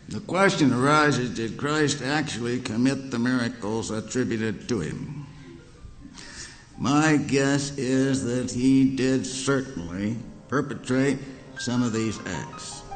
The question arises, did Christ actually commit the miracles attributed to him? My guess is that he did certainly perpetrate some of these acts.